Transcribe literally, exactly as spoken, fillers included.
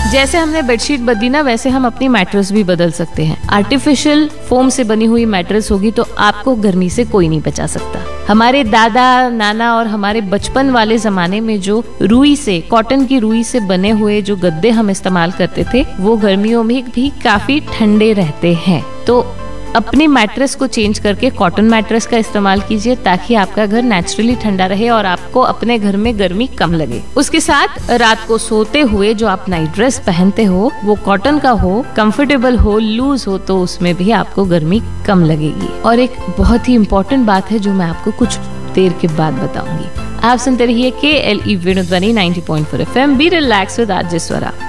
जैसे हमने बेडशीट बदली ना, वैसे हम अपनी मैट्रेस भी बदल सकते हैं। आर्टिफिशियल फोम से बनी हुई मैट्रेस होगी तो आपको गर्मी से कोई नहीं बचा सकता। हमारे दादा नाना और हमारे बचपन वाले जमाने में जो रुई से, कॉटन की रुई से बने हुए जो गद्दे हम इस्तेमाल करते थे, वो गर्मियों में भी काफी ठंडे रहते हैं। तो अपनी मैट्रेस को चेंज करके कॉटन मैट्रेस का इस्तेमाल कीजिए, ताकि आपका घर नेचुरली ठंडा रहे और आपको अपने घर में गर्मी कम लगे। उसके साथ रात को सोते हुए जो आप नाइट ड्रेस पहनते हो वो कॉटन का हो, कंफर्टेबल हो, लूज हो, तो उसमें भी आपको गर्मी कम लगेगी। और एक बहुत ही इम्पोर्टेंट बात है जो मैं आपको कुछ देर के बाद बताऊंगी। आप सुनते रहिए के L E वेणुध्वनि ninety point four F M. Be relax with RJ Swara.